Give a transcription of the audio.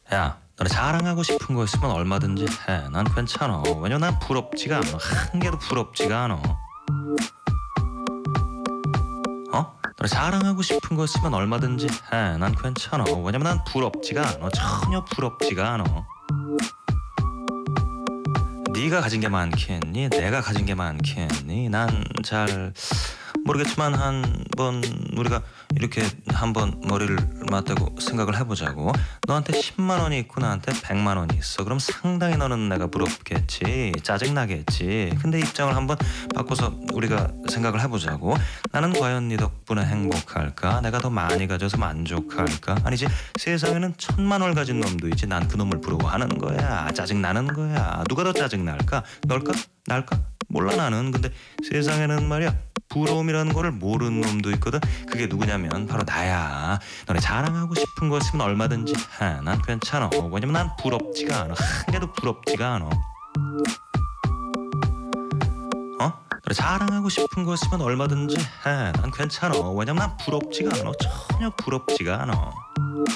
야, 너네 자랑하고 싶은 거 있으면 얼마든지 해. 난 괜찮아. 왜냐면 난 부럽지가 않아. 한 개도 부럽지가 않아. 너네 자랑하고 싶은 거 있으면 얼마든지 해. 난 괜찮아. 왜냐면 난 부럽지가 않아. 전혀 부럽지가 않아. 네가 가진 게 많겠니? 내가 가진 게 많겠니? 난 잘 모르겠지만 한번 우리가 이렇게 한번 머리를 맞대고 생각을 해보자고. 너한테 10만 원이 있고 나한테 100만 원이 있어. 그럼 상당히 너는 내가 부럽겠지. 짜증나겠지. 근데 입장을 한번 바꿔서 우리가 생각을 해보자고. 나는 과연 네 덕분에 행복할까? 내가 더 많이 가져서 만족할까? 아니지, 세상에는 1,000만 원을 가진 놈도 있지. 난 그 놈을 부러워하는 거야. 짜증나는 거야. 누가 더 짜증날까? 널까? 날까? 몰라 나는. 근데 세상에는 말이야, 부러움이라는 거를 모르는 놈도 있거든. 그게 누구냐면 바로 나야. 너네 자랑하고 싶은 거 있으면 얼마든지 해. 난 괜찮아. 왜냐면 난 부럽지가 않아. 한 개도 부럽지가 않아. 너네 자랑하고 싶은 거 있으면 얼마든지 해. 난 괜찮아. 왜냐면 난 부럽지가 않아. 전혀 부럽지가 않아.